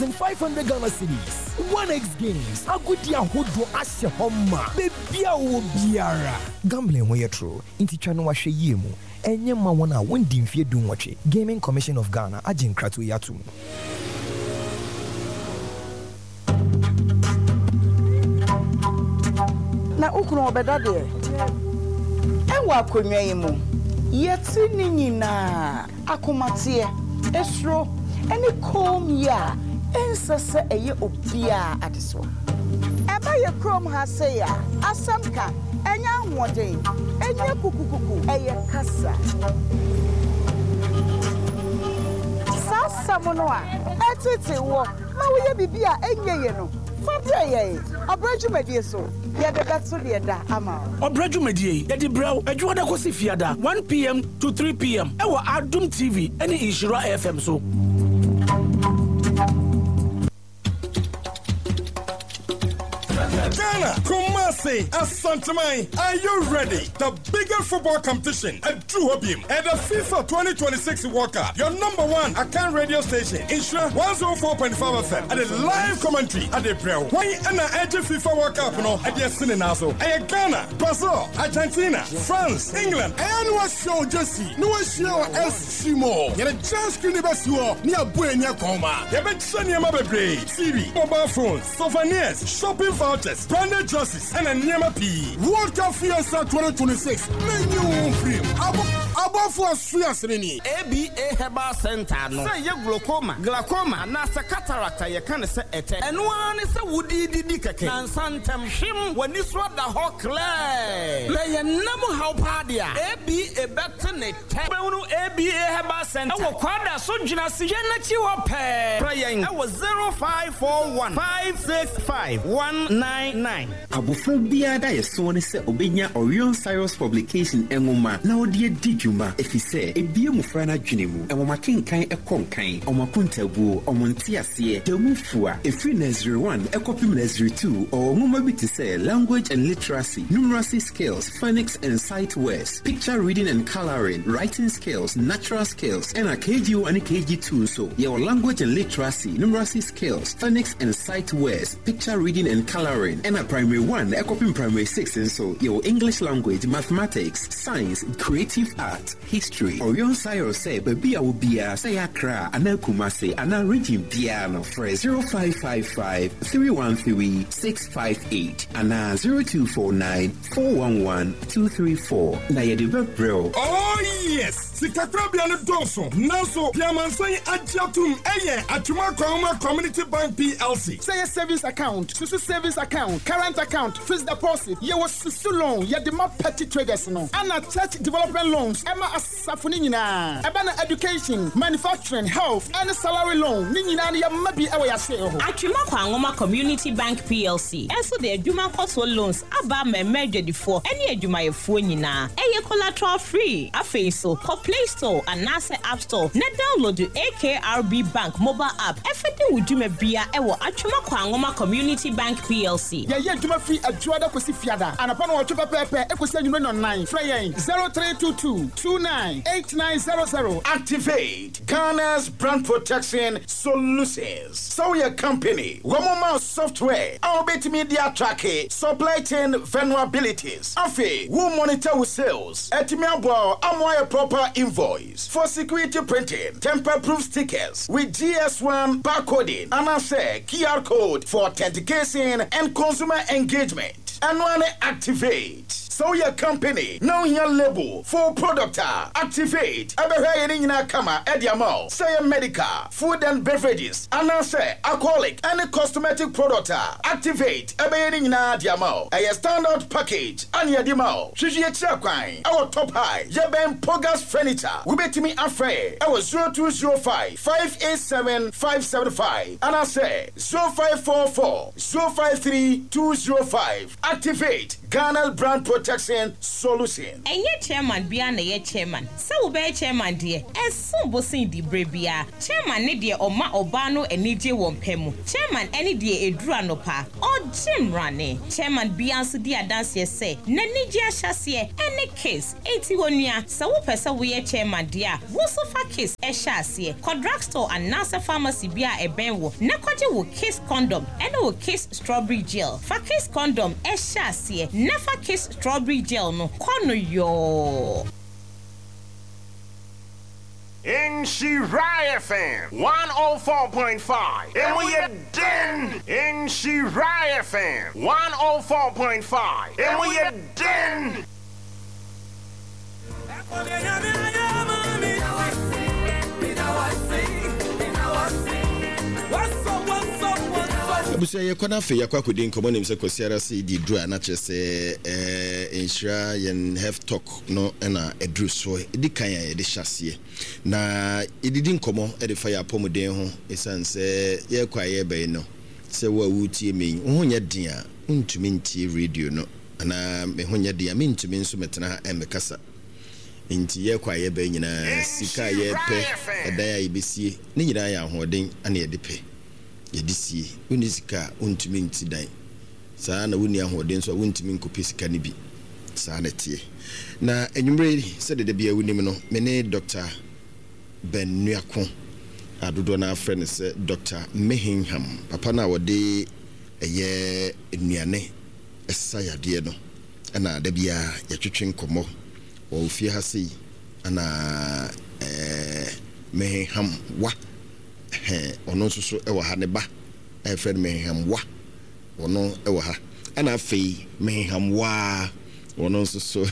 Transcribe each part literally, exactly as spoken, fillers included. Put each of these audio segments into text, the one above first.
five hundred Ghana cedis. one X games. Agudia hodo ashe homa. Bebia wo biara. Gambling wo yetro. Inti chano wa hwe yemu. Enye ma wona wondi mfie dun wache. Gaming Commission of Ghana agin kratu yatum. Na ukunu obeda de. Enwa akonwa yimu. Yeti ni nyina akomatie esro eni kom ya ensese eye obia adeso. Eba ye krom ha se ya asamka enya ahwode enya kukukuku eye kasa. Sasa mono a etete wo ma wo ye bibia enye ye no. Fabia ye abraju medie so. Ya de batso de da ama. Obraju medie ye di brew adwo da kosi fiada one p m to three p m e wa Adum T V any Inshira F M so. Ghana, Kumasi, Asantamai, are you ready? The biggest football competition at Truhobium at the FIFA twenty twenty-six World Cup. Your number one account radio station, Inshira one oh four point five F M, and a live commentary at the Braille. Why and the edge of FIFA World Cup no at the Sininazo? And Ghana, Brazil, Argentina, France, England, and what show Jesse? No show S. Shimo. You're just university near Buena Coma. You've been sending your mobile T V, mobile phones, souvenirs, shopping vouchers, branded jerseys, and a Nyama P. World Cup Fiesta twenty twenty-six. Menu free. Above for Fiesta. A B A Herbal Center. No. Say you glaucoma, glaucoma, nasa cataract. You can say it. And one is a woody didicake. And Santam Shim when this was the whole clay. Lay a number how pardia. A B A Betane. A B A Herbal Center. Our quadra so generous. You up. Praying. I was zero five four one five six five one nine nine. Abofobia da yeso ne se obenya Orion Cyrus publication enwoma na odie dijuma efise ebie mufra na dwenemu enwoma kenkan ekonkan omakuntabu omontiase demufua efri nursery one ekopim nursery two or muma bi te say language and literacy numeracy skills phonics and sight words picture reading and coloring writing skills natural skills and a K G one and K G two so your language and literacy numeracy skills phonics and sight words picture reading and coloring and a primary one ekopim primary six and so your English language mathematics science creative art history Orion Cyrus say baby will be a say akra ana kumase ana region piano for zero five five five three one three six five eight ana zero two four nine four one one two three four na ye de bro. Oh yes, Sikakrabia no doso nanso piamansan agiatum eye atuma kwama community bank P L C say a savings account susu savings account current account fixed deposit ye was susu loan ye de ma petty traders no ana church development loans ema asafuni nyina eba na education manufacturing health and salary loan ni nyina ye ma bi ewe ya se ho atuma kwangoma community bank P L C enso de adwuma koso loans aba memedwe difo ene adwuma yefo nyina eye collateral free afei so Play Store and NASA App Store. Na download the A K R B Bank mobile app. Everything we do me bia ewo atwuma kwangoma community bank P L C. Yeah yeah dwuma free adwoada kwesi fiada. Anapa no otwe pepe ekosi anyume no nine. Frey zero three two two two nine eight nine zero zero. Activate Ghana's brand protection solutions. So your company, Womoma software, our bit media tracking, supply chain vulnerabilities. Afi, who monitor with sales. Etimiabo amoya proper invoice for security printing, tamper-proof stickers with G S one barcoding, and I say Q R code for authentication and consumer engagement. And when activate. So your company, now your label for product activate. Abehaye na kama ediamo. Say medical, food and beverages, and I say alcoholic and cosmetic product activate. Abehaye na diamo. A standard package and yadimo. Shiji echakwai. Our top high. Yeben Pogas furniture. We bet me afraid. I was zero two zero five five eight seven five seven five. And I say zero five four four zero five three two zero five. Activate Ghana brand protection solution. Enye chairman bia na ye chairman. Se wo be chairman de esun bosin di brebia. Chairman ne de oma oba no enije won pemu. Chairman eni de edru anopa. O Jim Rane. Chairman Biansu di adanse se na nije ahyase any case eighty onua se wo pese wo ye chairman dia wo so fa case e hyase drug store and nasa pharmacy bia eben wo na kwaje wo case condom and wo case strawberry gel fa case condom e hyase na fa case strawberry gel no kono yo in Shirai F M one oh four point five. And we are den in Shirai F M one oh four point five. And we are den. Abusia ye kwana fe yakwa kodi nkomo nim se kwasiara se di dru na chese eh enhira yen have talk no na edru so edi kan ya de hyase na edidi nkomo e de fa ya pomuden ho esanse ye kwa ye be no se wa wutie me ho nya din a untumi ntie radio no na me ho nya din a me ntumi nso metena emekasa nti ye kwa ye be nyina sika ye pe eda ya ibesie ni nyina ya hoden ana ye de pe yedisie unisika untumi nti dan saa na wuni ahoden so untumi nkopi sika ne bi saa na tie na enwumre se de bia wunim no me ne Doctor Ben Nuako adodo na friend se Doctor Mehinham papa na wode eye enuane esayade no ana da bia ya twetwe nkomo wo fie ha sei ana eh Mehinham wa eh ono so e wa ha ne ba e friend Mehinham wa ono e wa ha ana fei Mehinham wa ono so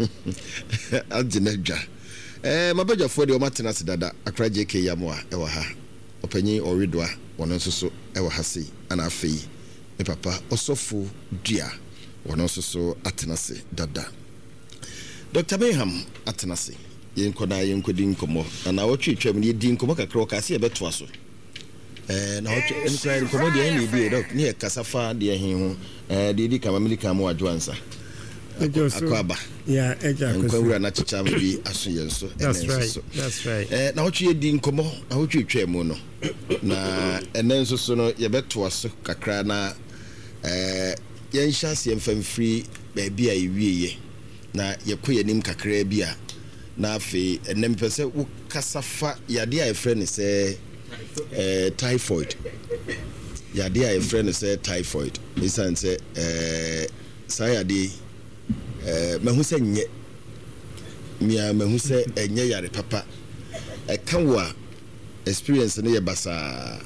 ajinadwa eh mabajafo de o matena se dada akra J K yamo a e wa ha opanyi oridwa ono so e wa ha sei ana fei e papa osofo dua ono so atena se dada Doctor Mehinham atena se yenkoda yenkodi nkomo na wotwe twam ne di nkomo kakra ka se e beto so eh na wotwe enkra nkomo de en bi doc ne kasafa de hin ho eh de di kama milika mo adwansa akwaba yeah eja ko nkwura na chicha bi aso yenso that's right that's right eh na wotwe di nkomo na wotwe twam no na enenso so no ye beto so kakra na eh yen hyase mfamfiri ba bia yewieye na yekoye nim kakra bia na afi enem pese wo kasafa yade a friend say eh typhoid yade a friend say typhoid lisan say eh sayade eh mahu se nye mia mahu se enye yare papa e kanwa experience ne ye basa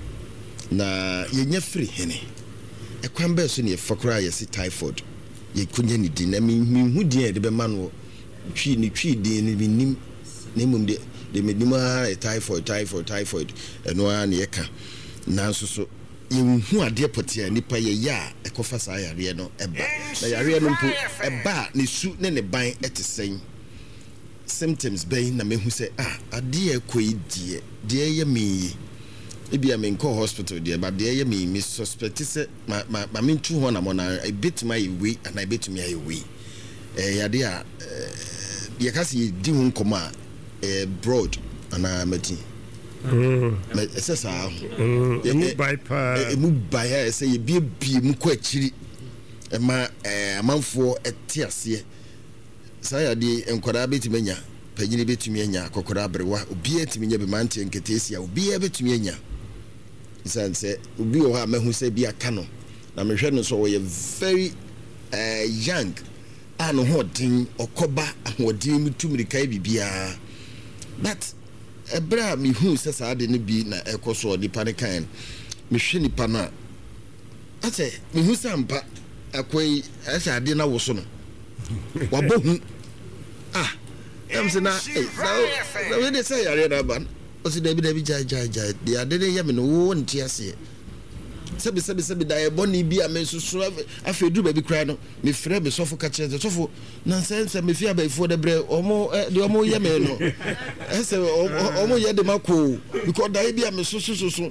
na yenye free hene e kwamba so ne ye fakora ye si typhoid ye kunye ni din na mi hu din e de be mano twi ni twi din ni nim ne mum de de medima typhoid typhoid typhoid eno a ne yeka nanso so hu ade potia nipa ye ya ekofa sa yare no eba na yare no mpo eba ne su ne ne ban etesen symptoms bay na mehu se ah ade ekoi die de ye me ebi am in hospital de ba de ye me me suspect se ma ma me ntu ho na mo na a bit my we and I bit me a we eh yade a ye kasi di hu nkoma eh broad ana mati mm ese sa mm emu by pa emu by ha ese ye bie bie mu ko akiri e ma eh amanfo etiase sa yade enkwara betimi nya panyini betimi anya kokora abrewa obi etimi nya be mante nketesia obi e betimi anya isanse obi o ha mahu se bi aka no na mehwe no so we very uh, young ano hodin okoba ahodin mutumirika bibia but ebra mi hu se sa de ne bi na ekoso di panikan mehwe ni pana ate mi hu sampa akwai asa de na wo so no wabohu ah em se na na we de say yare na ban o si David David ja ja ja de ade de yame no wo nti ase sebi sebi sebi da e boni bi a me susu afedu ba bi kra no me frɛ be sofo ka kire sofo na sense me fia ba ifo de bre omo de omo yame no ese omo ye de mako because da bi a me susu susu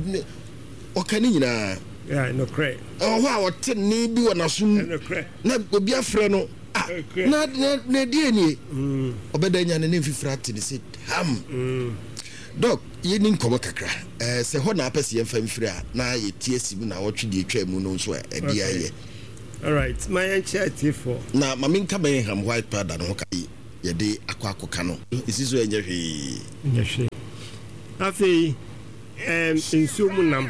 o kani nyina yeah no cray oh wa o te ni bi wona sum na obi afrɛ no ah ah na na die ni obeda nya ne mfifira te ne se ham doc ye ni nkomo kakra eh se ho na apese ye mfamfira na ye tie simu na wotwe die twa mu no so e bia ye. All right, my chat for na mama nka ben ham white powder no kai ye de akwa akoka no isiso enye hwe enye hwe afi em insumu nam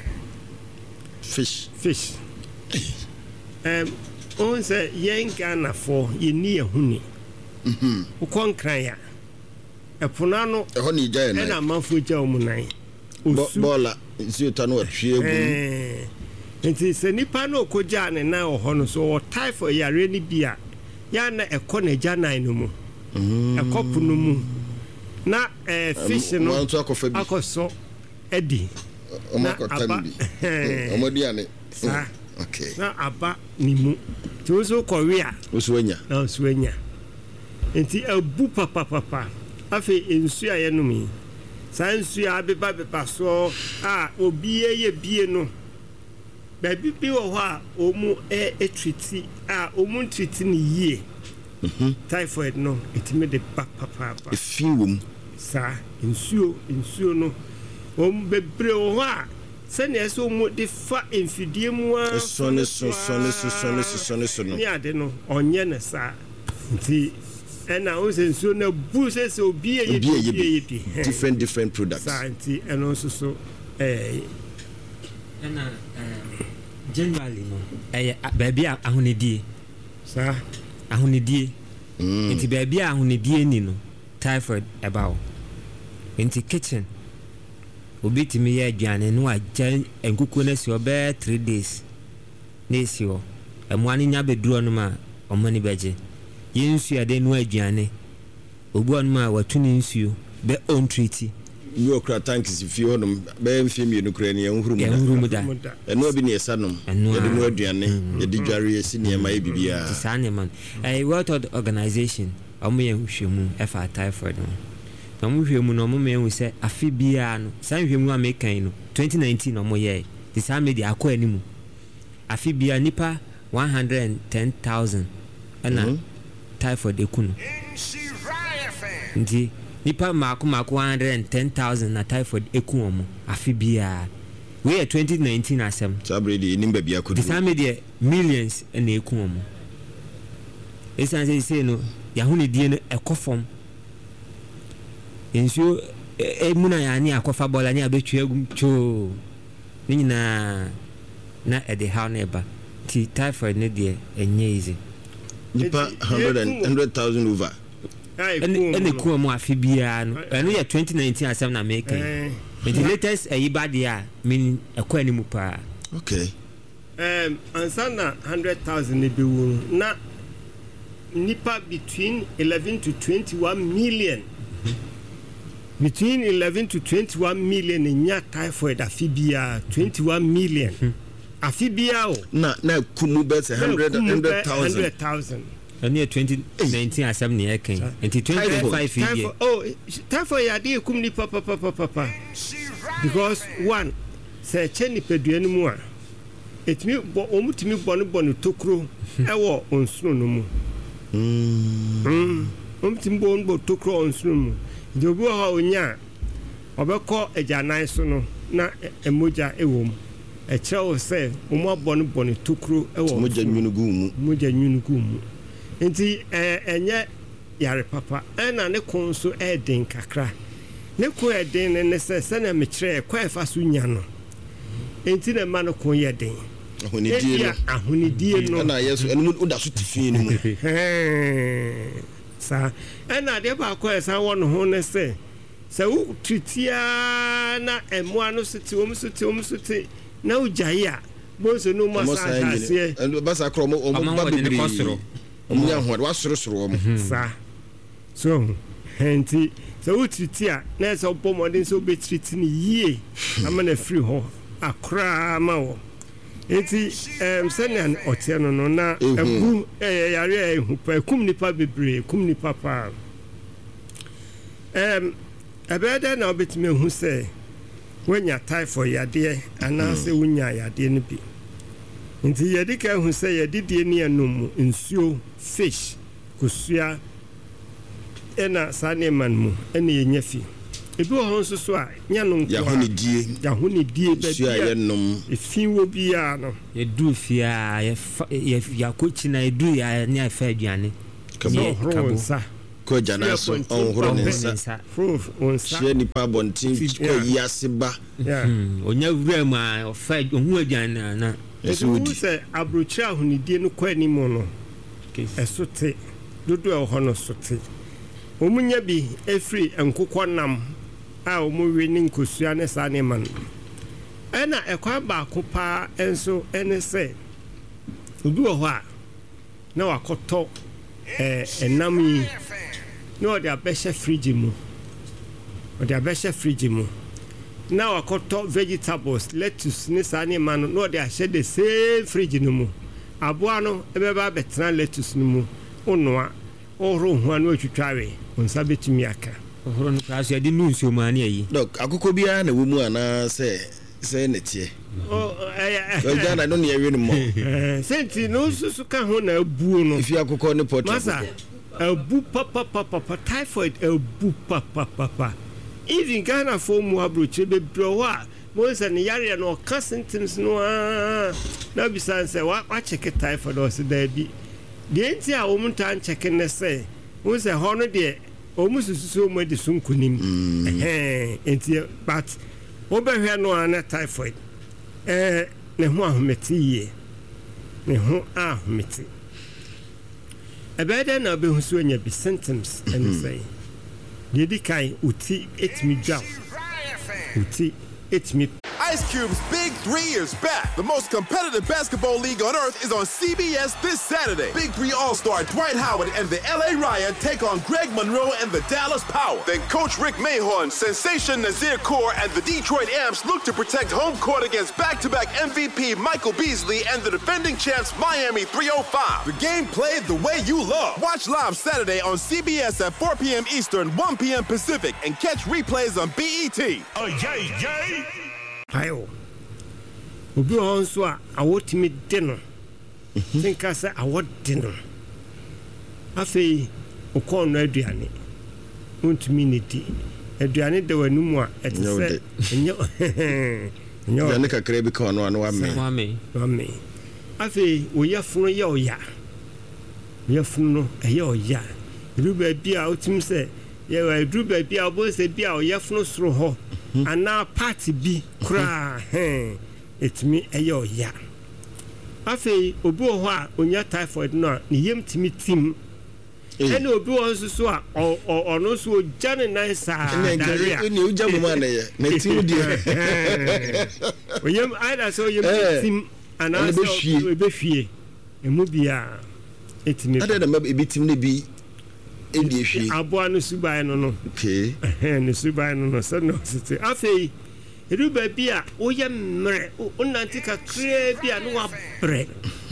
fish fish um on say yen Ghana for ye ni ehuni mhm ukonkran ya epona no eho ni gya na na manfo gya omunan bola isi ta no atwe egu eh nti se nipa no kogya ne na oho no so o typhoid yare ni bia ya na ekọ na gya nan no mu mhm ekopu no mu na eh fish no akoso edi na atambi omodiane sa okay na aba ni mu ti o so korea o so anya na o so anya nti abu papa papa afi ensu aye no mi sa ensu abeba beba so a obi eye bie no ba bi bi wo ha o mu e treat a o mu treat ni yie mhm typhoid no etime de papa papa efiwum sa ensu ensu no o bebre wo ha se ne so mu de fa enfidie mu a so ne so so ne so so ne so ne so no ni ade no onye ne sa nti ena o se ensu na bu se se obi e ye different different products sa nti eno so so eh ena generally no eh baby ahonedie sa ahonedie nti baby ahonedie ni no typhoid about nti kitchen obi timi ya aduane no agya enkuku na si obe three days na si o emwani nya beduro no ma omani beje yinsu ya de no aduane obu anu ma watuni nsuo be on treaty you okra tanks if you on be mfim ye no kra ne enhuru mu da eno obi ne esanom ye de no aduane ye de dware esi ne ma e bibia tisane man eh World Organization omo ye hwehwemu efa typhoid no na mo hwehwemu no mo me hu se afi bia no san hwehwemu amekan no twenty nineteen no mo ye tisane de akọ animu afi bia nipa one hundred ten thousand ana typhoid ekunu ndi nipa mako mako one hundred ten thousand na typhoid eku omo afi bia we twenty nineteen asem sabredi nimba bia kudu tisame de millions na eku omo esan say say no ya hu ne die no ekofom enso emuna ya ni akofa bola ni abetwa egum cho ni nyina na ede how neba ti typhoid ne de enye easy nipa one hundred thousand over ene ku mo afi bia no eno ya twenty nineteen asem na make but the latest ayiba dia mean ekwa ni mu pa okay um ansana one hundred thousand be wo na nipa between eleven to twenty-one million between eleven to twenty-one million nya typhoid afi bia twenty-one million afi bia o na na kumu be one hundred thousand and twenty nineteen asem ne yeken and twenty-five year oh typhoid ya dey kum ni papa papa papa because one say cheni peduane mu a etimi bo omutimi bonu bonu tokro ewo onsuro no mu mm omutimi bonu bo tokro onsuro mu jobu ha onya obekọ ejanan so no na emoja ewo mu e chewo say omo bonu bonu tokro ewo moja nyunugu mu moja nyunugu mu nti eh enye yare papa ena ne konso eden kakra ne ko eden ne se se na me kire kwa efa so nya no nti na ma no ko yeden ahonidie no ahonidie no na yeso enu oda so tifin no sa ena de ba ko esa won ho ne se se u tritia na emwa no siti o msiti o msiti na ujaya bozo no mo sa ase enu basa kro mo o ba bibiri omunya ho wa sorosoro mo sa so henti so u tritia na se obo modin so be triti ni yie ama na free ho akra ma wo enti em senian otieno no na eku eh yare ehu pa kum nipa bebre kum nipa pa em abeda na obetime hu se wenya typhoid yade ana se wonya yade no bi nti yɛde ka hu sɛ yɛde die ne anum nsuo fish kusua ɛna saa nneɛma no mu ɛna yɛnya fi ebi wɔ hɔ nso so a nya no nko a yɛho ne die yɛho ne die baabi a yɛnom efi wɔ biara no yɛduru fie a yɛakɔkyi na yɛduru yɛ ne afa aduane kabo horo nsa kɔ gyana so ɔnhoro ne nsa hyia nipa abɔnten kɔ yi ase ba ɔnya wura mu a ɔfa ɔhu aduane na ɛsɛ wodi sɛ aburokyire ahonidie no kɔ anim no ɛso te dodo a ɛwɔ hɔ no so te ɔmu nya bi ɛfiri nkokɔ nam a ɔmu we ne nkosua ne saa nneɛma no ɛna ɛkwan baako paa nso ɛne sɛ obi wɔ hɔ a na wakɔtɔ ɛnam yi na ɔde abɛhyɛ fridge mu ɔde abɛhyɛ fridge mu na wakɔtɔ vegetables lettuce ne saa nneɛma no na ɔde ahyɛ the same fridge no mu aboa no ɛbɛba abɛtena lettuce no mu ɔnoa ɔhoro ho a na ɔtwitwa we nsa bɛtumi aka ɔhoro no kaa so yɛde nu nsuo mu ani ayi dɔk akokɔ biara na wɔ mu anaa sɛ sɛ ne teɛ ɔgya no ne yɛwe no mmɔ sɛnti no nsusu ka ho na abuo no ɛfi akokɔ ne pɔtɔ masa abu papapapapa typhoid abu papapapa even Ghana fo mu aburokyire bebree hɔ a mo sɛ ne yareɛ no ɔka symptoms no a na bisan sɛ wakyɛke typhoid ɔsɛ daabi deɛ nti a wɔn ntaa nkyɛke ne sɛ mo sɛ hɔ no deɛ wɔn susu wɔn adi so nkunim ɛhɛn nti but wobɛhwɛ no a na typhoid ɛɛ ne ho ahomete yie ne ho ahomete ɛbɛyɛ dɛ na ɔbɛhu so anya bi symptoms ɛne sɛ deɛ di kan uti etimi dwaw uti etimi. Ice Cube's Big Three is back. The most competitive basketball league on earth is on C B S this Saturday. Big Three All-Star Dwight Howard and the L A Riot take on Greg Monroe and the Dallas Power. Then Coach Rick Mahorn, Sensation Nazir Kaur, and the Detroit Amps look to protect home court against back-to-back M V P Michael Beasley and the defending champs Miami three oh five. The game played the way you love. Watch live Saturday on C B S at four p.m. Eastern, one p.m. Pacific, and catch replays on B E T. Oh, yay, yay! Hayo obi wɔ nso a awotimi de no tinka sɛ awɔ de no afei okɔɔ no aduane wontumi ne di aduane da w'ani mu a ɛte sɛ ɛnyɛ aduane kakra bi ka ɔno a no wame wame afei woyɛfono yɛ ɔya woyɛfono no ɛyɛ ɔya ɛduru baabi a wotumi sɛ yɛwɔ ɛduru baabi a wobɔ sɛ bi a ɔyɛfono soro hɔ ana party bi kura hen etimi ɛyɛ ɔya afei obi wɔ hɔ a onya typhoid no a ne yam timi tim ɛna obi wɔ nso so a ɔno nso ogya ne nan saa daria ne ogya mu ma na yɛ na tim deɛ oyam aida sɛ oyam tim ana sɛ ebɛhwie emu bia etimi ada na ebi tim ne bi Indi ehwie aboa no suban no no okay ne suban no no sɛ no sɛ afei edu ba bi a woyɛ mmerɛ wonante kakra bi a no wabrɛ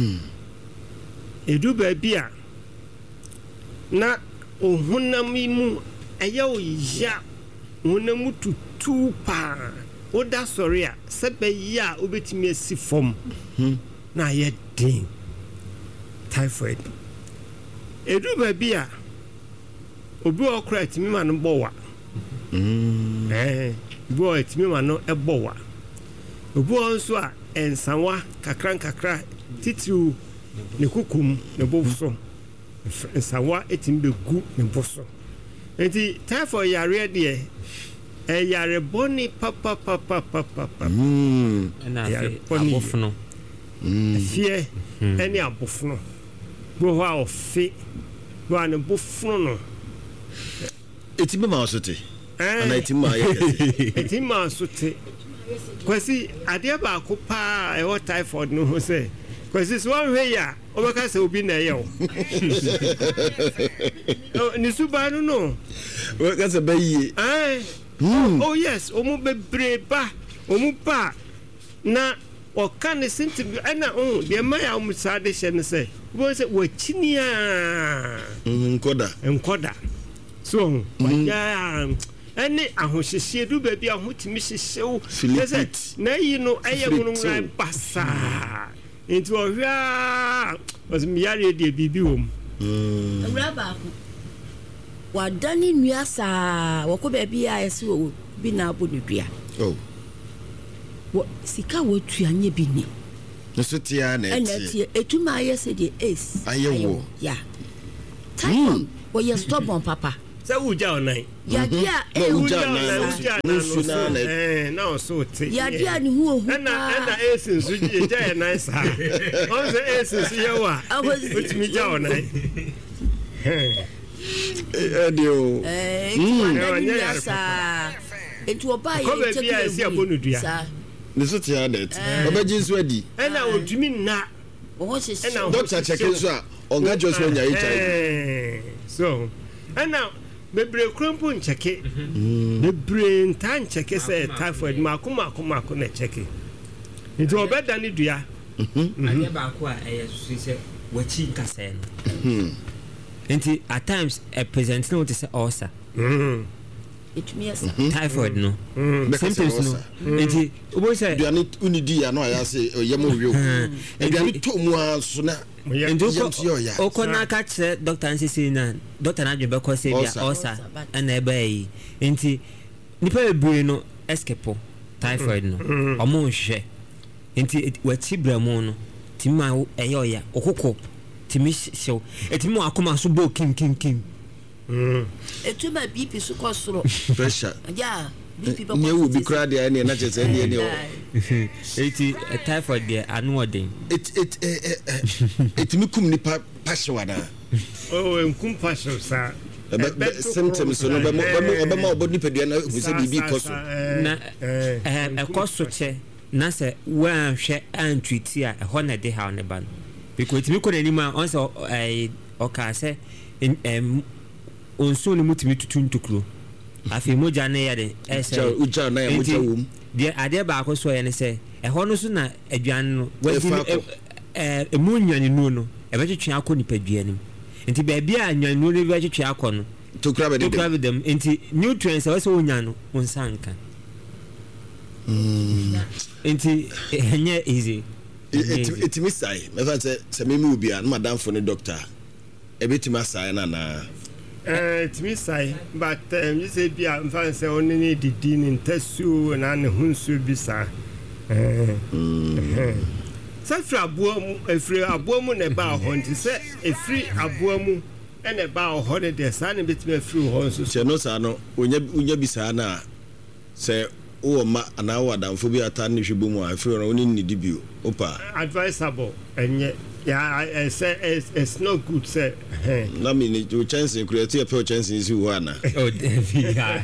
edu ba bi a na ohunam mu ɛyɛ oya honam tutu pa woda sɔre a sɛ bɛyɛ a wobɛtumi asi fam na ayɛ den typhoid edu ba bi a obi okra timi ma no bowa mm eh bo timi ma no ebowa obi onso a ensanwa kakra kakra titiru ne kukum ne boso ensanwa etimi begu ne boso enti typhoid yare de e yare boni papa papa papa mm na abofno mm fie eni abofno bo ho a ofi bo an bofno no etimi ma osote ana etimi ma yɛ etimi ma osote kwasi ade ba ko pa e wo typhoid no ho sɛ kwasi so hwe ya obeka sɛ obi na ɛyɛ o ni suba no no obeka sɛ bayi eh oh yes omu bebreba omu pa na ɔka ne symptom ɛna oh de ma ya omu sa de hyɛ ne sɛ wo sɛ wakyini a nkoda nkoda so ya ɛne ahohyehye du ba bi ahotimi hyehyew sɛ na yi no ɛyɛ munumra basa into ohwa was me yare de bibi wom mm raba ko wa dani nua saa wo ko baabi a yesi wo bi na abodu dua oh wo sika wo tuanye bi ni so tia na eti etuma yesi de ace ayewo ya time wo ye stubborn papa say uja onai ya dia e uja na eh na so te ya dia ni hu ohu na na ace nsu je ja na sa on say ace nsu ye wa utimi ja onai eh dio eh mm sa etu oba ye check ya si abonudua sa ne so tia net obaji nsu adi eh na otumi na wo se doctor check nsu a onga just when you eh so and now bebre krompo ncheke bebre nta ncheke say typhoid mako mako mako na cheke nti obeda ni dua ade ba ko a eyesu se wachi nkasa no nti at times a present no to say ulcer it means typhoid no symptoms no nti obo say dua ni unidi ya no ayase yemo wi o dua ni to mu aso na oko na ka che doctor nsisi na doctor na dwebe ko se bia ulcer na ebe yi nti nipa ebure no escape typhoid no omo nhwe nti wachi bramu no timma eyo ya okoko timi hyew etimi akoma so bo kim kim kim mm etuma B P so ko soro pressure yeah B P ba ne wo bi kra de ene na chese ne ne o eti typhoid de anu odin it it etimi kum ni pa passion na oh enkum passion sa symptoms no be be ma obodi pedua na se bibi koso na eh ekoso che na se wa hwe antwiti a ho na de ha ne ban because etimi ko na ma on se eh oka se em onso ni mutimi tutu ntukuro afi moja na ya de ese uja na ya moja wum de ade ba ko so ya ne se e ho no so na aduan no wadi eh emunwani nu no e be twetwe akọ nipadua nim nti ba bia anwan nu no be twetwe akọ no to grab to grab them nti nutrients e so onya no onsanka mm nti enye easy it me say me fa say se me mu bia na madam for the doctor e betima say na na eh it me say but um, you say bia mfa say onini didi ni ntasu na ne hunsu bi sa eh safra abomu efri abomu ne ba ho nti se efri abomu ene ba ho ne de sa ne betima efri ho nso se no sa no onya onya bi sa na se o ma ana wa damfo bi ata ne hwebo mu a efri no oni ni dibio opa advisable enye yeah I say it's, it's not good say na me ni o chance create e pe chance is who ana oh yeah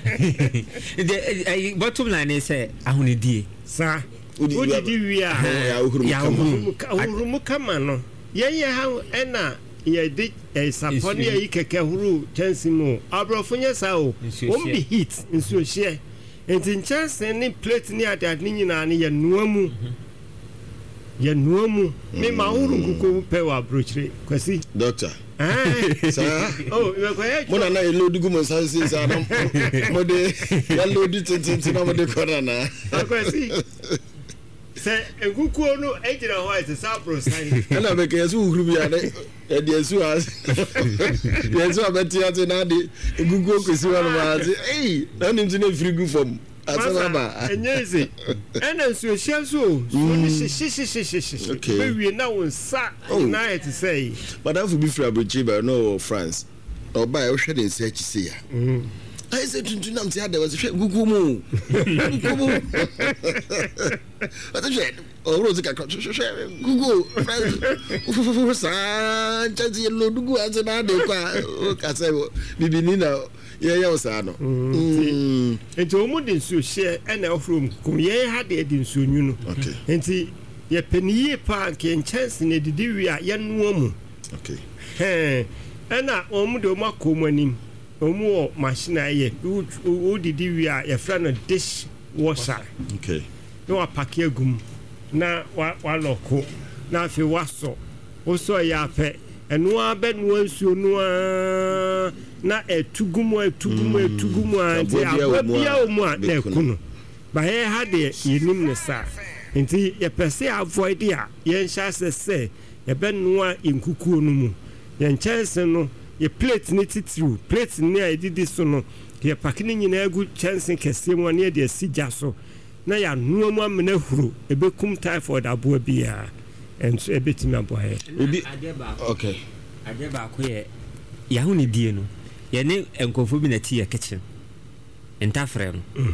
the bottom line is say ahunidie sa odi di wi a ya uhuru mu kama no ye ye ha ena ye di sapon ye ikeke huru chance mu abrofunye sa o o bi hit nso hye enti chance ni plate ni ade ni nyina ni ye nuamu ye nuamu me ma huru kuko pe wa brochire kwasi doctor eh sa oh we ko ye mo na na load gu mo san sin sa no mo de ya load tintin na mo de corona kwasi se enkuko no ejira ho ese sabro sai na be ke yesu uhuru bia de e de yesu as yesu abeti ate na de enkuko kwesi wa no ma ate eh na nim tine free gu from asana ba enyezi ena nsu hia so so ni shi shi shi shi shi be wi na won sa na it say madam fu bi free abrochi ba no France oba e hwe de nsi achi se ya I said to them, "I was a Google Moo." But the shed, or Rosica, Google, San, Chancy, Lugu, and Zanade, Casavo, Bibinina, Yayosano. And to Mudin Su share and our room, Kuye had it in soon, you know. Okay. And see, your penny park and chance in the Divia, young woman. Okay. Hey, and I omudo macomanim. Omo machine aye wo didi wi a ye fra no dish washer okay no apake agum na wa wa loko na afi waso wo so ya pe eno abe no ansuo no na etugum etugum etugum a nti abia omu a na ekunu ba he ha de yenim ne sa nti yɛpɛ sɛ avoid a yɛnhyɛ sɛ sɛ yɛbɛnoa nkukuo no mu yɛnkyɛnse no yɛ plate ne titiriw plate ne a yɛdidi so no yɛ pake ne nyinaa gu kyɛnse kɛseɛ mu a ne yɛde asi gya so na yɛanoa mu amena huro ɛbɛkum typhoid aboa biara ɛnso ɛbɛtumi aboa yɛ obi okay adeɛ baako yɛ yɛaho ne die no yɛne nkɔmfo bi na ti yɛ kitchen ntafrɛ no